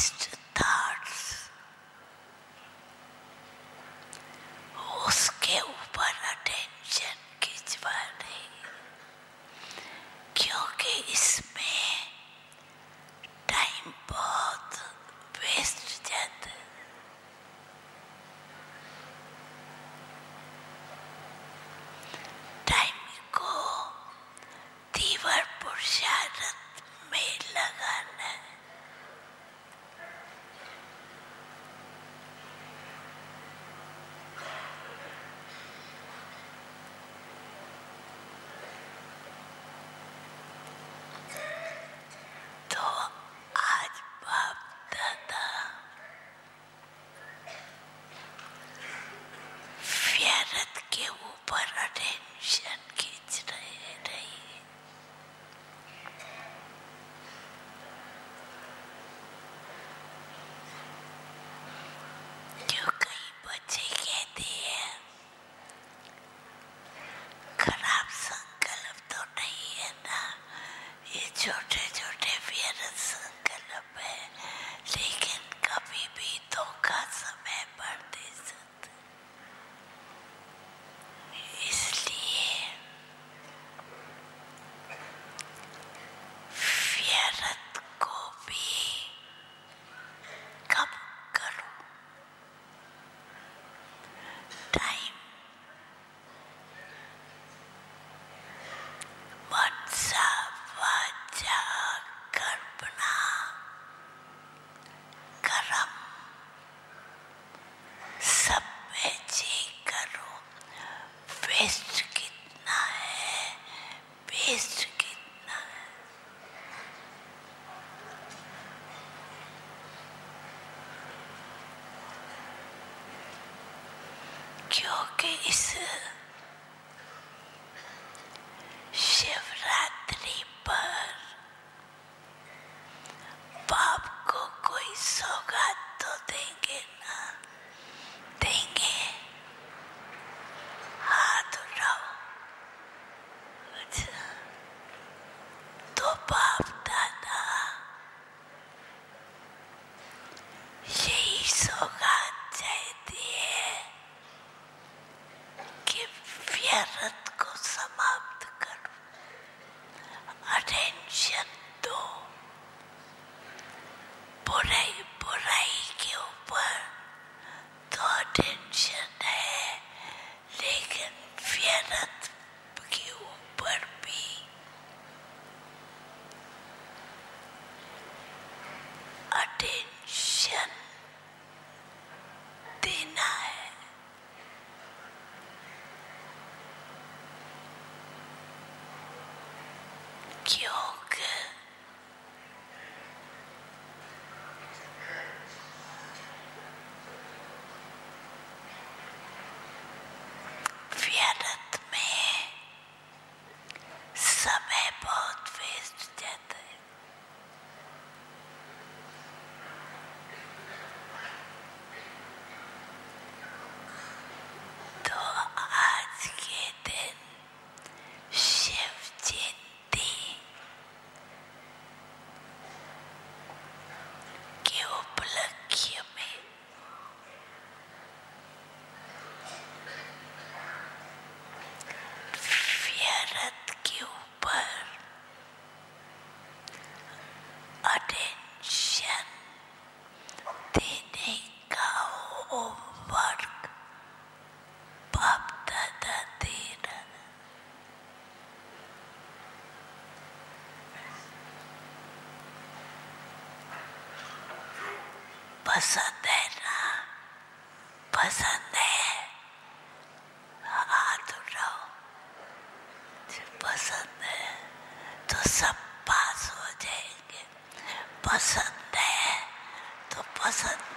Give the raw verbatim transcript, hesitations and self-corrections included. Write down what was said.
Waste thoughts, उसके ऊपर attention खिंचवा रही, क्योंकि इसमें टाइम बहुत वेस्ट जाता है। टाइम को तीव्र पुरुषार्थ में लगाना है। तो आज बाप दादा व्यर्थ के ऊपर अटेंशन खींच रहे रही। क्यों कई बच्चे कहते हैं खराब संकल्प तो नहीं है ना, ये छोटे छोटे व्यर्थ संकल्प है, लेकिन कभी भी धोखा समय पर दे सकते। इसलिए व्यर्थ को भी कम करो। टाइम मनसा वाचा कर्मणा कर्म सब में जी करो। वेस्ट कितना है, वेस्ट कितना है। क्योंकि इस शिवरात्रि पर बाप को कोई सौगात तो देंगे ना, देंगे। हाथ उठाओ। अच्छा, तो बाप दादा यही सौगात चाहती है कि व्यर्थ को समाप्त करो, अटेंशन दो। बुराई बुराई के ऊपर तो अटेंशन है, लेकिन व्यर्थ के ऊपर भी अटेंशन देना है। क्योंकि व्यर्थ में समय बहुत वेस्ट जाता है। तो आज के दिन शिव जयंती के उपलक्ष्य में व्यर्थ के ऊपर अटेंशन देने का होमवर्क बाप दादा दे रहा है। पसंद है ना? पसंद है? हाथ उठाओ। पसंद है तो सब पास हो जाएंगे। पसंद है तो पसंद